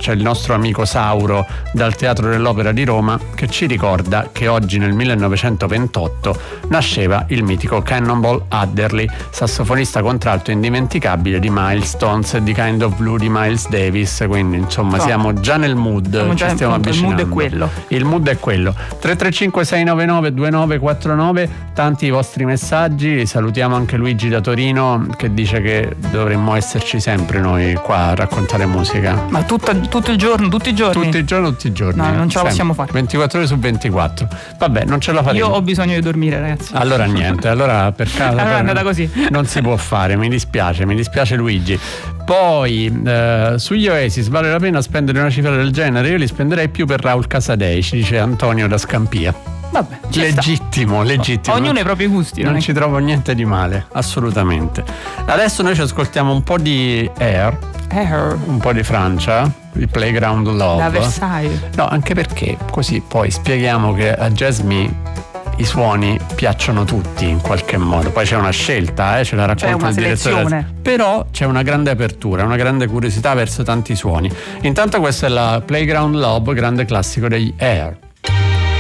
c'è il nostro amico Sauro dal Teatro dell'Opera di Roma che ci ricorda che oggi nel 1928 nasceva il mitico Cannonball Adderley, sassofonista contralto indimenticabile di Milestones e di Kind of Blue di Miles Davis, quindi insomma siamo già nel mood, ci stiamo avvicinando. Il mood è quello. Il mood è quello. 335 699 2949, tanti i vostri messaggi, salutiamo anche Luigi da Torino che dice che dovremmo esserci sempre noi qua a raccontare musica. Ma tutto il giorno, tutti i giorni? Tutti i giorni. No, non ce la possiamo fare. 24 ore su 24. Vabbè, non ce la faremo. Io ho bisogno di dormire, ragazzi. Allora niente, allora per caso allora è andata così. Non si può fare, mi dispiace Luigi. Poi sugli Oasis vale la pena spendere una cifra del genere? Io li spenderei più per Raul Casadei, ci dice Antonio da Scampia. Vabbè, legittimo. Ognuno ha i propri gusti. Non ci trovo niente di male, assolutamente. Adesso noi ci ascoltiamo un po' di Air, un po' di Francia, il Playground Love. Da Versailles. No, anche perché così poi spieghiamo che a Jasmine i suoni piacciono tutti in qualche modo, poi c'è una scelta, ce la racconta il direttore, però c'è una grande apertura, una grande curiosità verso tanti suoni. Intanto questa è la Playground Love, grande classico degli Air.